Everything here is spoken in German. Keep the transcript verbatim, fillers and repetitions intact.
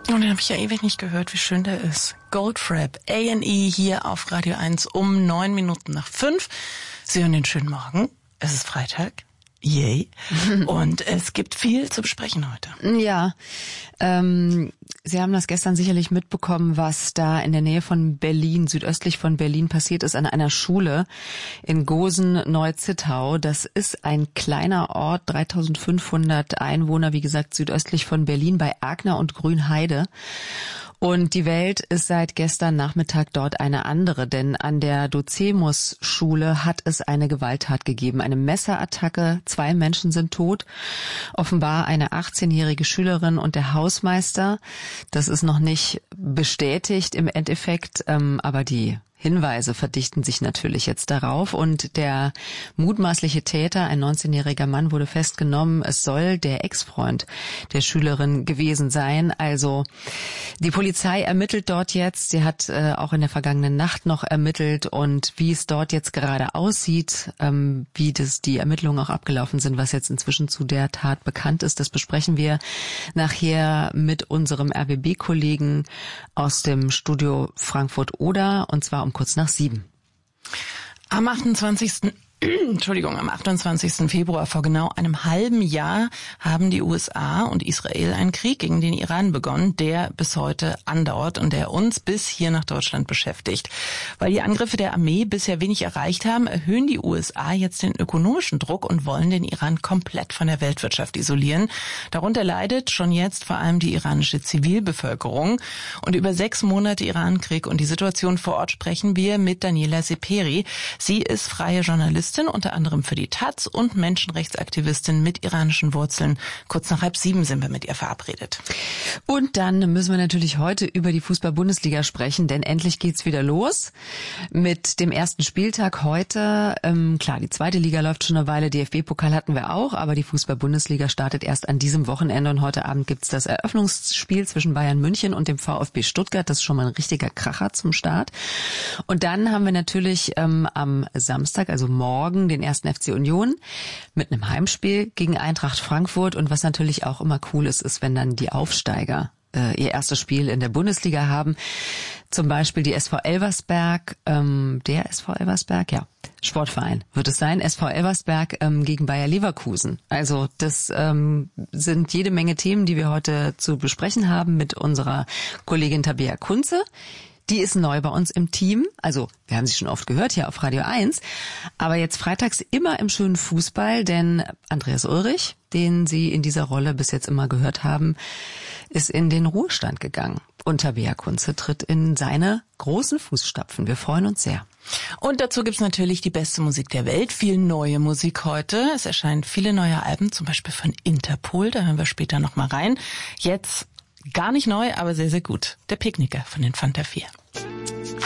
Und den habe ich ja ewig nicht gehört, wie schön der ist. Goldfrapp, A and E hier auf Radio eins um neun Minuten nach fünf. Sie hören den schönen Morgen. Es ist Freitag. Yay. Und es gibt viel zu besprechen heute. Ja, ähm, Sie haben das gestern sicherlich mitbekommen, was da in der Nähe von Berlin, südöstlich von Berlin passiert ist, an einer Schule in Gosen-Neu-Zittau. Das ist ein kleiner Ort, dreitausendfünfhundert Einwohner, wie gesagt, südöstlich von Berlin bei Agner und Grünheide. Und die Welt ist seit gestern Nachmittag dort eine andere, denn an der Docemus-Schule hat es eine Gewalttat gegeben, eine Messerattacke. Zwei Menschen sind tot, offenbar eine achtzehnjährige Schülerin und der Hausmeister. Das ist noch nicht bestätigt im Endeffekt, ähm, aber die Hinweise verdichten sich natürlich jetzt darauf und der mutmaßliche Täter, ein neunzehnjähriger Mann, wurde festgenommen. Es soll der Ex-Freund der Schülerin gewesen sein. Also die Polizei ermittelt dort jetzt. Sie hat äh, auch in der vergangenen Nacht noch ermittelt und wie es dort jetzt gerade aussieht, ähm, wie das die Ermittlungen auch abgelaufen sind, was jetzt inzwischen zu der Tat bekannt ist, das besprechen wir nachher mit unserem R B B-Kollegen aus dem Studio Frankfurt-Oder und zwar um kurz nach sieben. Am achtundzwanzigsten Entschuldigung, am achtundzwanzigsten Februar vor genau einem halben Jahr haben die U S A und Israel einen Krieg gegen den Iran begonnen, der bis heute andauert und der uns bis hier nach Deutschland beschäftigt. Weil die Angriffe der Armee bisher wenig erreicht haben, erhöhen die U S A jetzt den ökonomischen Druck und wollen den Iran komplett von der Weltwirtschaft isolieren. Darunter leidet schon jetzt vor allem die iranische Zivilbevölkerung. Und über sechs Monate Irankrieg und die Situation vor Ort sprechen wir mit Daniela Seperi. Sie ist freie Journalistin, unter anderem für die Taz und Menschenrechtsaktivistin mit iranischen Wurzeln. Kurz nach halb sieben sind wir mit ihr verabredet. Und dann müssen wir natürlich heute über die Fußball-Bundesliga sprechen, denn endlich geht's wieder los mit dem ersten Spieltag heute. Ähm, klar, die zweite Liga läuft schon eine Weile, D F B-Pokal hatten wir auch, aber die Fußball-Bundesliga startet erst an diesem Wochenende und heute Abend gibt's das Eröffnungsspiel zwischen Bayern München und dem VfB Stuttgart. Das ist schon mal ein richtiger Kracher zum Start. Und dann haben wir natürlich ähm, am Samstag, also morgen, den ersten F C Union mit einem Heimspiel gegen Eintracht Frankfurt. Und was natürlich auch immer cool ist, ist, wenn dann die Aufsteiger äh, ihr erstes Spiel in der Bundesliga haben. Zum Beispiel die S V Elversberg, ähm, der S V Elversberg, ja, Sportverein wird es sein, S V Elversberg ähm, gegen Bayer Leverkusen. Also das ähm, sind jede Menge Themen, die wir heute zu besprechen haben mit unserer Kollegin Tabea Kunze. Die ist neu bei uns im Team. Also, wir haben sie schon oft gehört hier auf Radio eins. Aber jetzt freitags immer im schönen Fußball, denn Andreas Ulrich, den Sie in dieser Rolle bis jetzt immer gehört haben, ist in den Ruhestand gegangen. Und Tabea Kunze tritt in seine großen Fußstapfen. Wir freuen uns sehr. Und dazu gibt's natürlich die beste Musik der Welt, viel neue Musik heute. Es erscheinen viele neue Alben, zum Beispiel von Interpol, da hören wir später nochmal rein. Jetzt gar nicht neu, aber sehr, sehr gut. Der Picknicker von den Fanta vier.